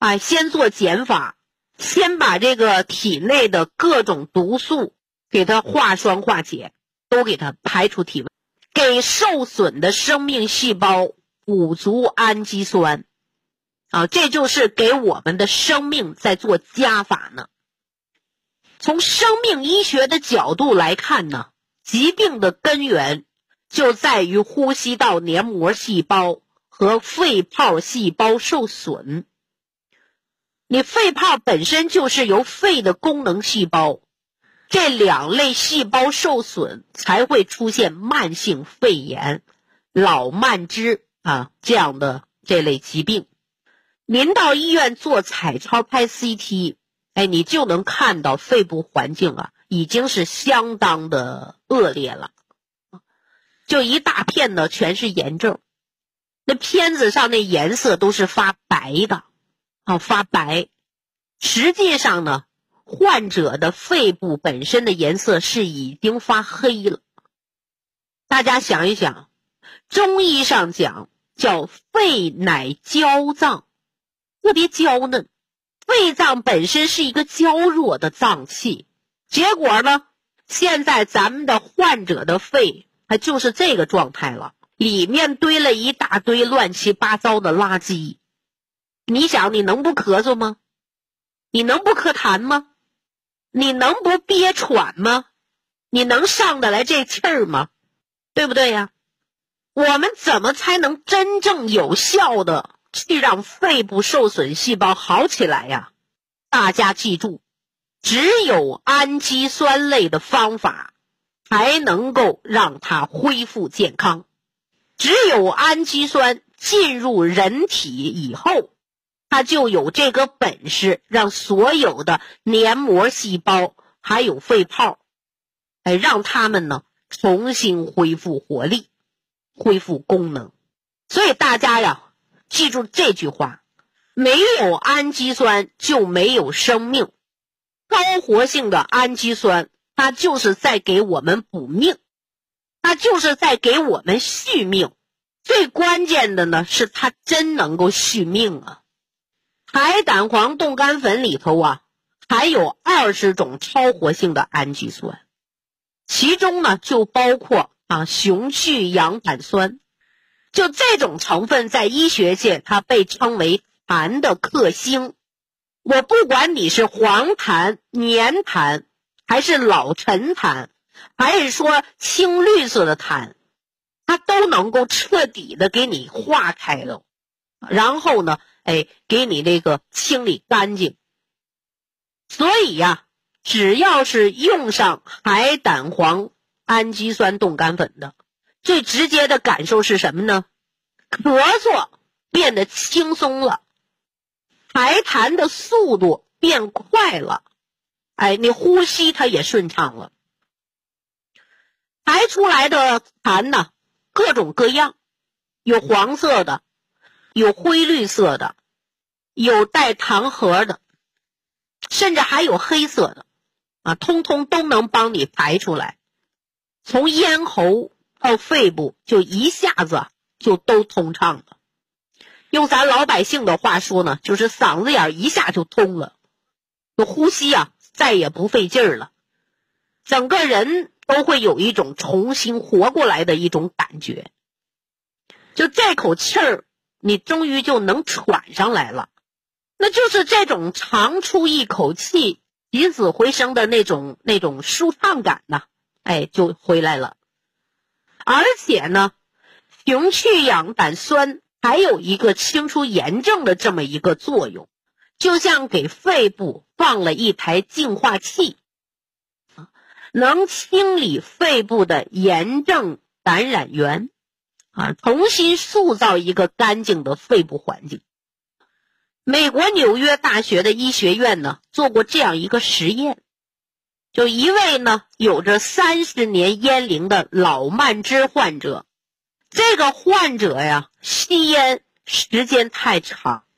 先做减法，先把这个体内的各种毒素给它化栓化解，都给它排出体外，给受损的生命细胞补足氨基酸这就是给我们的生命在做加法呢。从生命医学的角度来看呢，疾病的根源就在于呼吸道黏膜细胞和肺泡细胞受损。你肺泡本身就是由肺的功能细胞，这两类细胞受损才会出现慢性肺炎、老慢支这样的这类疾病。您到医院做彩超拍 CT， 你就能看到肺部环境已经是相当的恶劣了，就一大片呢全是炎症，那片子上那颜色都是发白的发白。实际上呢，患者的肺部本身的颜色是已经发黑了。大家想一想，中医上讲叫肺乃娇脏，特别娇嫩，肺脏本身是一个娇弱的脏器，结果呢，现在咱们的患者的肺就是这个状态了，里面堆了一大堆乱七八糟的垃圾。你想，你能不咳嗽吗？你能不咳痰吗？你能不憋喘吗？你能上得来这气儿吗？对不对呀？我们怎么才能真正有效的去让肺部受损细胞好起来呀？大家记住，只有氨基酸类的方法才能够让它恢复健康。只有氨基酸进入人体以后，它就有这个本事让所有的黏膜细胞还有肺泡让它们呢重新恢复活力，恢复功能。所以大家呀，记住这句话，没有氨基酸就没有生命。高活性的氨基酸，它就是在给我们补命，它就是在给我们续命。最关键的呢，是它真能够续命海胆黄冻干粉里头还有20种超活性的氨基酸，其中呢就包括雄去氧胆酸。就这种成分在医学界它被称为痰的克星。我不管你是黄痰、黏痰，还是老陈痰，还是说青绿色的痰，它都能够彻底的给你化开了，然后呢给你这个清理干净。所以只要是用上海胆黄氨基酸冻干粉的，最直接的感受是什么呢？咳嗽变得轻松了，排痰的速度变快了，你呼吸它也顺畅了。排出来的痰呢，各种各样，有黄色的，有灰绿色的，有带糖核的，甚至还有黑色的通通都能帮你排出来。从咽喉到肺部就一下子就都通畅了。用咱老百姓的话说呢，就是嗓子眼一下就通了，呼吸再也不费劲儿了，整个人都会有一种重新活过来的一种感觉。就这口气儿，你终于就能喘上来了，那就是这种长出一口气、起死回生的那种舒畅感就回来了。而且呢，雄去氧胆酸还有一个清除炎症的这么一个作用，就像给肺部放了一台净化器，能清理肺部的炎症感染源重新塑造一个干净的肺部环境。美国纽约大学的医学院呢做过这样一个实验，就一位呢有着30年烟龄的老慢支患者，这个患者吸烟时间太长，